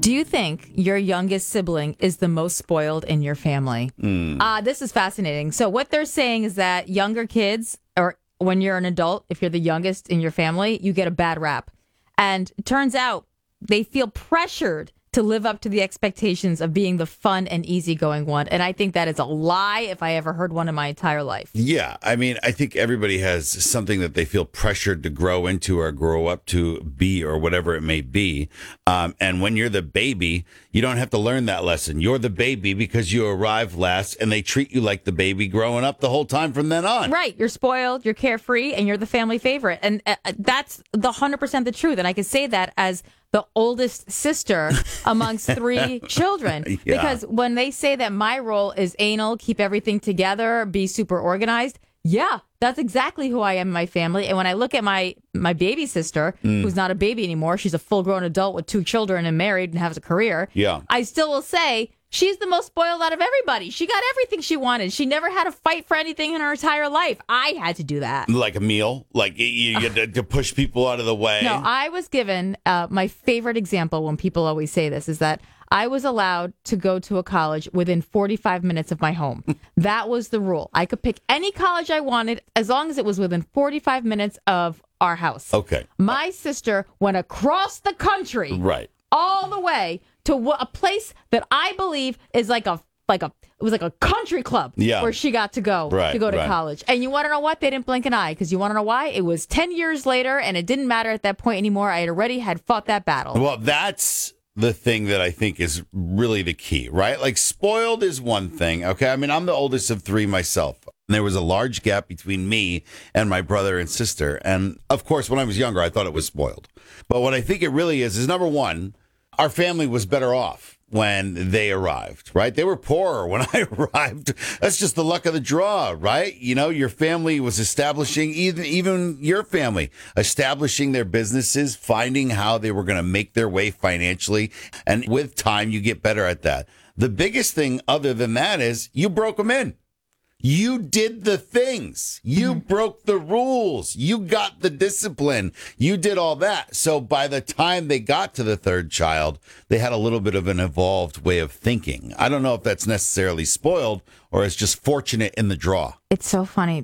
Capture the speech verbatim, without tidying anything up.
Do you think your youngest sibling is the most spoiled in your family? Mm. Uh, this is fascinating. So what they're saying is that younger kids, or when you're an adult, if you're the youngest in your family, you get a bad rap. And it turns out they feel pressured to live up to the expectations of being the fun and easygoing one. And I think that is a lie if I ever heard one in my entire life. Yeah, I mean, I think everybody has something that they feel pressured to grow into or grow up to be or whatever it may be. Um, and when you're the baby, you don't have to learn that lesson. You're the baby because you arrive last and they treat you like the baby growing up the whole time from then on. Right. You're spoiled, you're carefree, and you're the family favorite. And uh, that's the one hundred percent the truth. And I can say that as the oldest sister amongst three children. Yeah. Because when they say that my role is anal, keep everything together, be super organized, yeah, that's exactly who I am in my family. And when I look at my my baby sister, Mm. who's not a baby anymore, she's a full-grown adult with two children and married and has a career. Yeah. I still will say she's the most spoiled out of everybody. She got everything she wanted. She never had to fight for anything in her entire life. I had to do that. Like a meal, like you, you get to, to push people out of the way. No, I was given uh, my favorite example when people always say this is that I was allowed to go to a college within forty-five minutes of my home. That was the rule. I could pick any college I wanted as long as it was within forty-five minutes of our house. Okay. My sister went across the country, Right. all the way to wh- a place that I believe is like a like a it was like a country club Yeah. where she got to go Right, to go to right. college. And you want to know what? They didn't blink an eye because you want to know why? It was ten years later and it didn't matter at that point anymore. I had already had fought that battle. Well, that's the thing that I think is really the key, right? Like spoiled is one thing. Okay. I mean, I'm the oldest of three myself. And there was a large gap between me and my brother and sister. And of course, when I was younger, I thought it was spoiled. But what I think it really is, is number one, our family was better off when they arrived, right? They were poorer when I arrived. That's just the luck of the draw, right? You know, your family was establishing, even, even your family, establishing their businesses, finding how they were going to make their way financially. And with time, you get better at that. The biggest thing other than that is you broke them in. You did the things. You mm-hmm. broke the rules. You got the discipline. You did all that. So by the time they got to the third child, they had a little bit of an evolved way of thinking. I don't know if that's necessarily spoiled or it's just fortunate in the draw. It's so funny